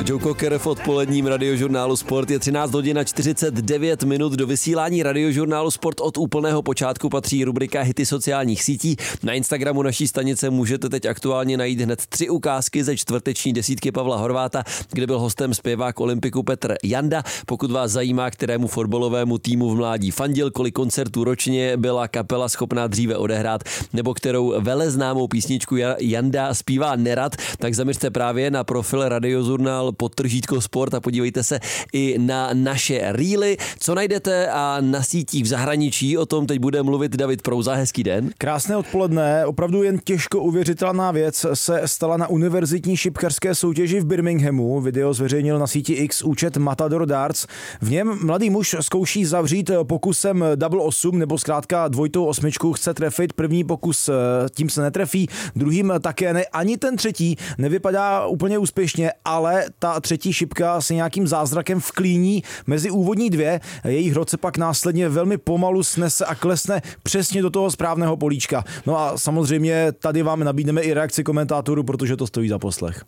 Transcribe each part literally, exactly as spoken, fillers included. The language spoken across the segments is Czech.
Joe Cocker v odpoledním radiožurnálu Sport. Je třináct hodin a čtyřicet devět minut. Do vysílání radiožurnálu Sport od úplného počátku patří rubrika Hity sociálních sítí. Na Instagramu naší stanice můžete teď aktuálně najít hned tři ukázky ze čtvrteční desítky Pavla Horváta, kde byl hostem zpěvák Olympiku Petr Janda. Pokud vás zajímá, kterému fotbalovému týmu v mládí fandil, kolik koncertů ročně byla kapela schopná dříve odehrát, nebo kterou veleznámou písničku Janda zpívá nerad, tak zaměřte právě na profil Radiožurnál podtržítko Sport a podívejte se i na naše reely, co najdete a na sítích v zahraničí. O tom teď bude mluvit David Prouza. Hezký den. Krásné odpoledne. Opravdu jen těžko uvěřitelná věc se stala na univerzitní šipkařské soutěži v Birminghamu. Video zveřejnil na síti X účet Matador Darts. V něm mladý muž zkouší zavřít pokusem double osm nebo zkrátka dvojitou osmičku, chce trefit. První pokus tím se netrefí, druhým také ne. Ani ten třetí nevypadá úplně úspěšně, ale ta třetí šipka se nějakým zázrakem vklíní mezi úvodní dvě. Jejich hrot se pak následně velmi pomalu snese a klesne přesně do toho správného políčka. No a samozřejmě tady vám nabídneme i reakci komentátorů, protože to stojí za poslech.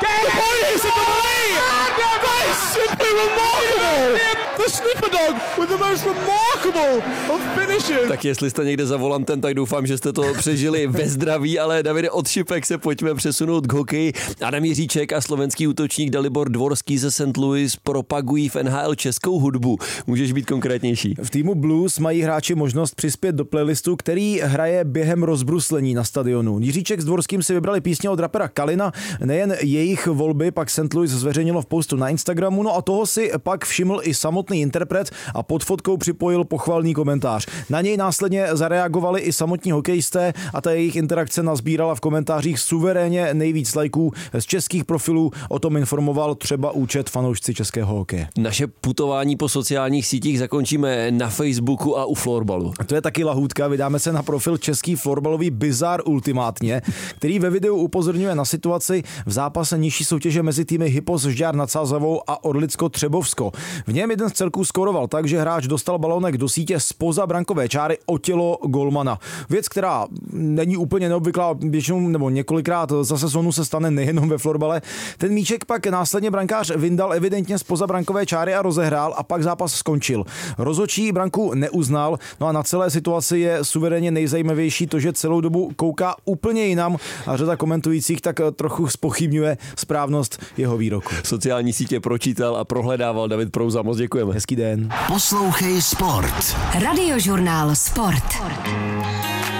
Tak jestli jste někde za volantem, tak doufám, že jste to přežili ve zdraví, ale Davide, od šipek se pojďme přesunout k hokeji. Adam Jiříček a slovenský útočník Dalibor Dvorský ze Saint Louis propagují v N H L českou hudbu. Můžeš být konkrétnější? V týmu Blues mají hráči možnost přispět do playlistu, který hraje během rozbruslení na stadionu. Jiříček s Dvorským si vybrali písně od rapera Kalina. Nejen jejich volby pak Saint Louis zveřejnilo v postu na Instagramu, no a toho si pak všiml i samotný interpret a pod fotkou připojil pochvalný komentář. Na něj následně zareagovali i samotní hokejisté a ta jejich interakce nazbírala v komentářích suverénně nejvíc lajků z českých profilů. O tom informoval třeba účet fanoušci českého hokeje. Naše putování po sociálních sítích zakončíme na Facebooku a u florbalu. To je taky lahůdka, vydáme se na profil český florbalový Bizar Ultimátně, který ve videu upozorňuje na situaci v zápase nižší soutěže mezi týmy Hypos Žďár nad Sázavou a Orlicko Třebovsko. V něm jeden z celků skoroval tak, že hráč dostal balónek do sítě spoza brankové čáry o tělo golmana. Věc, která není úplně neobvyklá, většinou nebo několikrát za sezonu se stane nejenom ve florbale. Ten míček pak následně brankář vyndal evidentně spoza brankové čáry a rozehrál a pak zápas skončil. Rozhodčí branku neuznal, no a na celé situaci je suverénně nejzajímavější to, že celou dobu kouká úplně jinam a řada komentujících tak trochu zpochybňuje správnost jeho výroku. Sociální sítě pročítal a prohledával David Prouza. Moc děkujeme. Hezký den. Poslouchej Sport. Radiožurnál Sport.